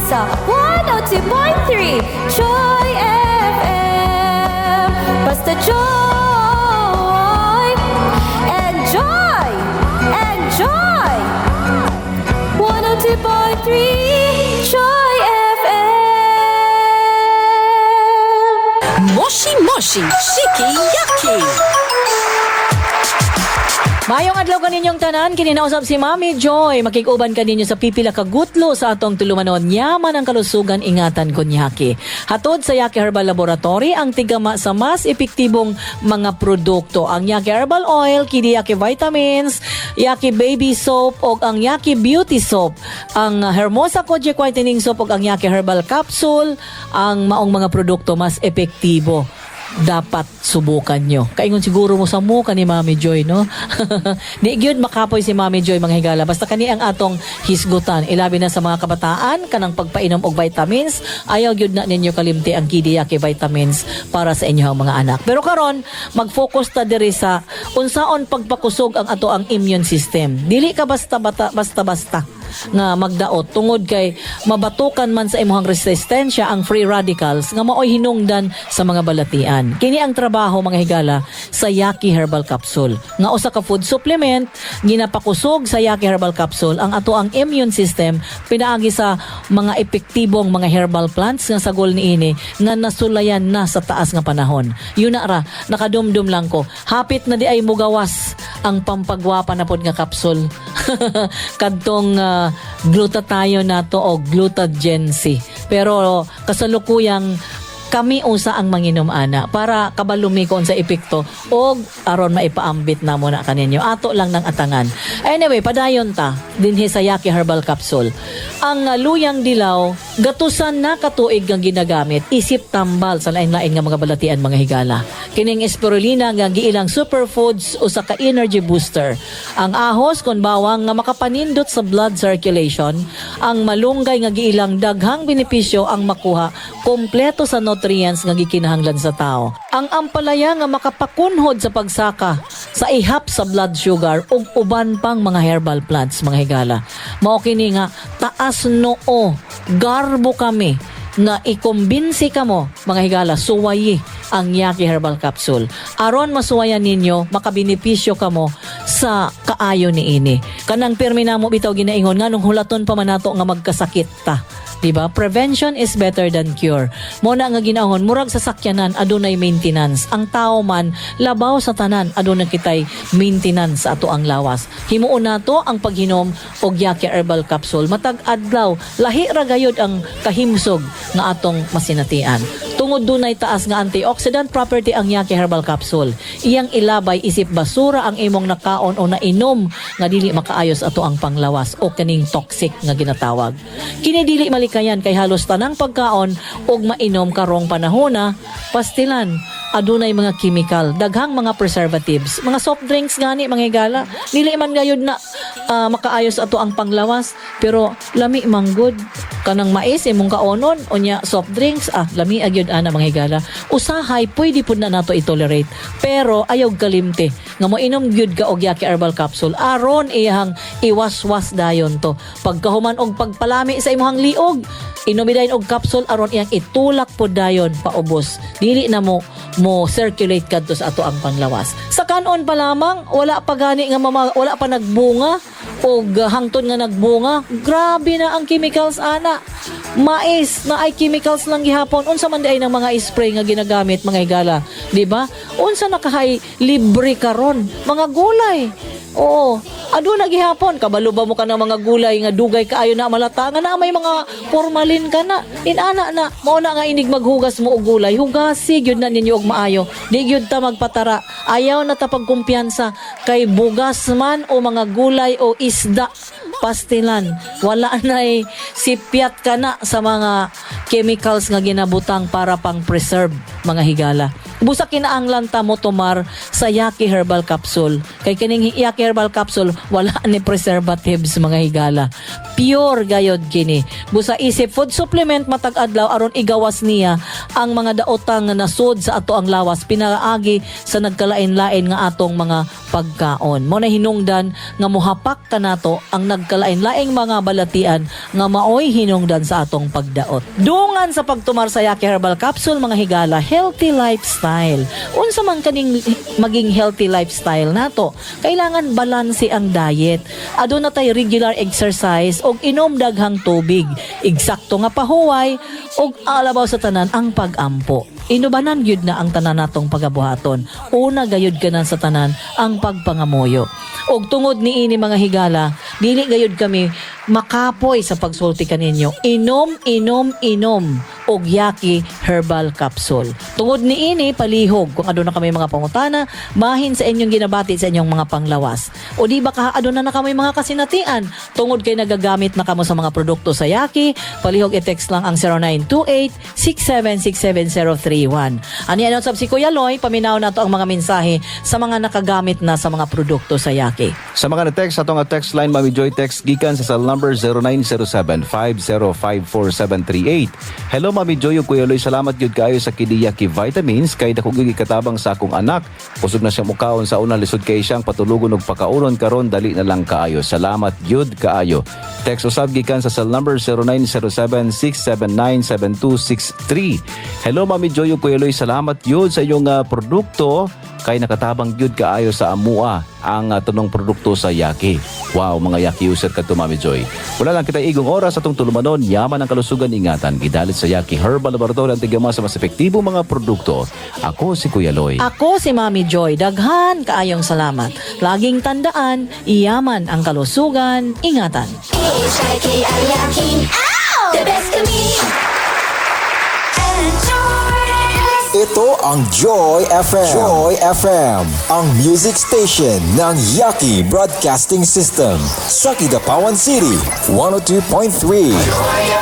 sa 102.3 Joy FM. Basta joy! Enjoy! Enjoy! 102.3 Joy FM. Moshi Moshi Shiki Yaki. Mayong adlaw kaninyong tanan, kininausap si Mami Joy. Makikuban kaninyo sa pipila ka gutlo sa atong tulumanon. Yaman ang kalusugan, ingatan kunyaki. Hatod sa Yaki Herbal Laboratory ang tigama sa mas epektibong mga produkto. Ang Yaki Herbal Oil, kini Yaki Vitamins, Yaki Baby Soap o ang Yaki Beauty Soap. Ang Hermosa Kojic Whitening Soap o ang Yaki Herbal Capsule, ang maong mga produkto mas epektibo. Dapat subukan nyo. Kaingon siguro mo sa muka ni Mami Joy, no? Di gyud makapoy si Mami Joy, mga higala. Basta kani ang atong hisgutan. Ilabi na sa mga kabataan, kanang pagpainom og vitamins. Ayaw gyud na ninyo kalimti ang Kidiyaki vitamins para sa inyong mga anak. Pero karon mag-focus ta diri sa unsaon pagpakusog ang ato ang immune system. Dili ka basta-basta nga magdaot tungod kay mabatukan man sa imong resistensya ang free radicals nga maoy hinungdan sa mga balatian. Kini ang trabaho, mga higala, sa Yaki Herbal Capsule. Nga usa ka food supplement ginapakusog sa Yaki Herbal Capsule ang ato ang immune system pinaagi sa mga epektibong mga herbal plants nga sagol niini nga nasulayan na sa taas nga panahon. Yun na ra, nakadumdum lang ko. Hapit na di ay mugawas ang pampagwapa na pod nga capsule. Kadtong glutathione nato o glutagency. Pero kasalukuyang kami usa ang manginom ana para kabalumikon sa epekto o aron maipaambit na mo na kaninyo. Ato lang ng atangan. Anyway, padayon ta dinhi sa Yaki Herbal Capsule. Ang luyang dilaw, gatusan na katuig nga ginagamit, isip tambal sa lain-lain nga mga balatian, mga higala. Kining spirulina nga giilang superfoods usa ka energy booster. Ang ahos kon bawang nga makapanindot sa blood circulation, ang malunggay nga giilang daghang benepisyo ang makuha kompleto sa nutrients nga gikinahanglan sa tao. Ang ampalaya nga makapakunhod sa pagsaka sa ihap sa blood sugar ug uban pang mga herbal plants, mga higala. Mao kini nga taas noo, garbo kami na ikumbinsi kamo, mga higala, suwayi ang Yaki Herbal Capsule. Aron masuwayan ninyo, makabenepisyo kamo sa kaayo ni ini. Kanang pirmi namo bitaw ginaingon nga nung hulaton pa man nato nga magkasakit ta. Diba? Prevention is better than cure. Muna nga ginahon, murag sa sakyanan, adunay maintenance. Ang tao man, labaw sa tanan, adunay kitay maintenance sa ato ang lawas. Himuon nato ang paghinom og Yaki Herbal Capsule. Matag adlaw, lahi ra gayud ang kahimsog nga atong masinatian. Tungod dunay taas nga antioxidant property ang Yaki Herbal Capsule. Iyang ilabay isip basura ang imong nakaon o nainom nga dili makaayos ato ang panglawas o kaning toxic nga ginatawag. Kini dili malikayan kay halos tanang pagkaon og mainom karong panahona, pastilan, adunay mga chemical, daghang mga preservatives, mga soft drinks gani, mga higala. Dili man gayud na makaayos ato ang panglawas, pero lami manggod kanang mais imong kaonon unya soft drinks lami agyud ana, mga higala. Usahay pwede pud na nato i-tolerate, pero ayaw kalimte nga moinom gyud ka og Yaki Herbal Capsule aron iyang iwaswas dayon to. Pagkahuman og pagpalami sa imong liog, inumidayon og capsule aron iyang itulak pud dayon paubos. Dili na mo circulate kadto sa ato ang panglawas. Sa kanon pa lamang, wala pa gani nga wala pa nagbunga og hangtod nga nagbunga, grabe na ang chemicals ana. Mais na ay chemicals lang gihapon. Unsa man di ay ng mga spray nga ginagamit, mga higala, di ba? Unsa nakahay libre karon mga gulay. Oo, aduna gihapon kabalo ba mo ka ng mga gulay nga dugay kaayo na malata nga na may mga formalin ka na. Inana na mao na nga inig maghugas mo og gulay. Hugasi gyud na ninyo og maayo. Di gyud ta magpatara. Ayaw na ta pagkumpiyansa kay bugas man o mga gulay o isda. Pastilan, wala na'y sipyat ka na sa mga chemicals nga ginabutang para pang preserve, mga higala. Busa kinaanglan ta mo tumar sa Yaki Herbal Capsule. Kay kining Yaki Herbal Capsule wala ni preservatives, mga higala. Pure gayod kini. Busa isip food supplement matag adlaw aron igawas niya ang mga daotang nga nasud sa ato ang lawas pinaagi sa nagkalain-lain nga atong mga pagkaon. Mo na hinungdan nga mohapak ka nato ang nagkalain-laing mga balatian nga maoy hinungdan sa atong pagdaot. Dungan sa pagtumar sa Yaki Herbal Capsule mga higala, healthy lifestyle. Unsa man kaning maging healthy lifestyle nato, kailangan balanse ang diet. Aduna tay regular exercise og inom daghang tubig. Eksakto nga pahuway og alabaw sa tanan ang pag-ampo. Inubanan gyud na ang tanan natong pagabuhaton. Una gayud kanan sa tanan ang pagpangamoyo. Og tungod ni ini mga higala, dili gayud kami makapoy sa pagsulti kaninyo. Inom og Yaki Herbal Capsule. Tungod ni ini palihog kung aduna kami mga pangutana, bahin sa inyong ginabati sa inyong mga panglawas. O di ba aduna na kami mga kasinatian tungod kay nagagamit na kamo sa mga produkto sa Yaki, palihog i-text lang ang 0928-6767031. Ani ano sab si Kuya Loy, paminaw na to ang mga mensahe sa mga nakagamit na sa mga produkto sa Yaki. Sa mga na-text, atong text line, Mami Joy, text gikan sa cell number 0907-5054738. Hello, Mami Joy, ug Kuya Loy, salamat yun kayo sa Kidiyaki Vitamins, kay dakugig katabang sa akong anak. Pusog na siya mukaon sa una, lisod kay siyang patulugon og pakauron karon, dali na lang kaayo. Salamat yun kaayo. Text usab gikan sa cell number 0907-679-7263. Hello, Mami Joy, ug Kuya Loy, salamat yun sa iyong produkto, kay nakatabang yun kaayo sa amua ang tunong produkto sa Yaki. Wow, mga Yaki user ka to, Mami Joy. Wala lang kita igong oras atong tulumanon, yaman ang kalusugan ingatan. Gidalit sa Yaki Herbal Laboratory ang tigama sa mas epektibo mga produkto. Ako si Kuya Loy. Ako si Mami Joy. Daghan kaayong salamat. Laging tandaan, iyaman ang kalusugan ingatan. The best of me. Ito ang Joy FM. Joy FM, ang music station ng Yaki Broadcasting System sa Kidapawan City, 102.3.